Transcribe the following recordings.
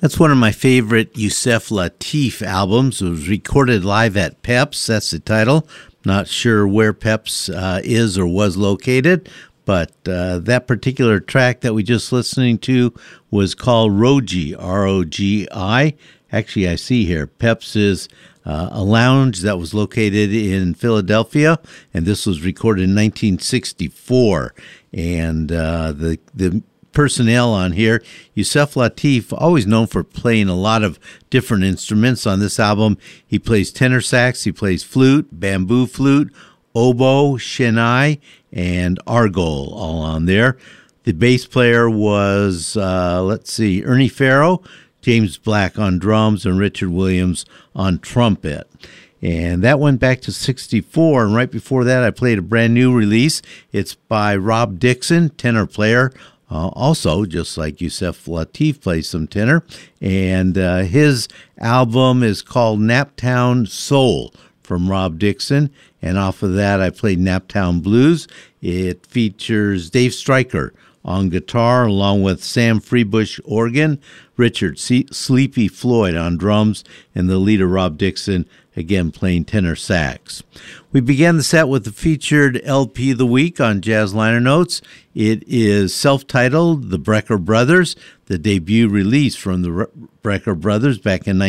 That's one of my favorite Yusef Lateef albums. It was recorded live at Peps. That's the title. Not sure where Peps is or was located, but that particular track that we just listening to was called Rogi, R-O-G-I. Actually, I see here, Peps is a lounge that was located in Philadelphia, and this was recorded in 1964. And the personnel on here, Yusef Lateef, always known for playing a lot of different instruments on this album. He plays tenor sax, he plays flute, bamboo flute, oboe, shehnai, and argol all on there. The bass player was, Ernie Farrow, James Black on drums, and Richard Williams on trumpet. And that went back to 64, and right before that I played a brand new release. It's by Rob Dixon, tenor player. Also, just like Yusef Lateef plays some tenor, and his album is called Naptown Soul from Rob Dixon, and off of that I played Naptown Blues. It features Dave Stryker on guitar along with Sam Freebush organ, Richard Sleepy Floyd on drums, and the leader Rob Dixon again playing tenor sax. We began the set with the featured LP of the week on Jazz Liner Notes. It is self-titled The Brecker Brothers, the debut release from the Brecker Brothers back in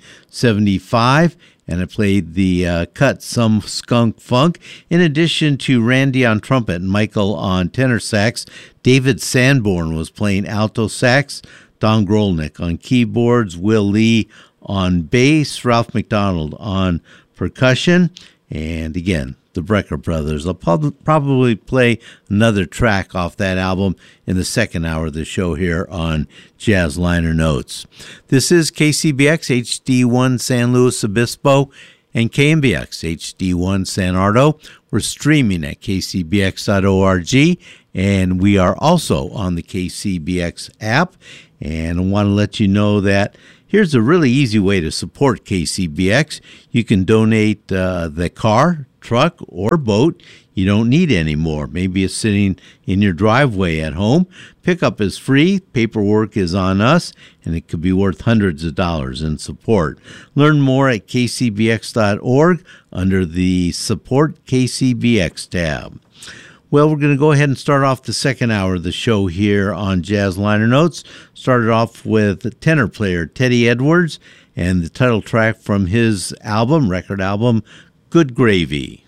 1975. And I played the cut Some Skunk Funk. In addition to Randy on trumpet and Michael on tenor sax, David Sanborn was playing alto sax, Don Grolnick on keyboards, Will Lee on bass, Ralph McDonald on percussion, and again, the Brecker Brothers. I'll probably play another track off that album in the second hour of the show here on Jazz Liner Notes. This is KCBX HD1 San Luis Obispo and KMBX HD1 San Ardo. We're streaming at kcbx.org, and we are also on the KCBX app. And I want to let you know that here's a really easy way to support KCBX. You can donate the car, truck, or boat you don't need anymore. Maybe it's sitting in your driveway at home. Pickup is free, paperwork is on us, and it could be worth hundreds of dollars in support. Learn more at kcbx.org under the Support KCBX tab. Well, we're going to go ahead and start off the second hour of the show here on Jazz Liner Notes. Started off with tenor player Teddy Edwards and the title track from his record album, Good Gravy.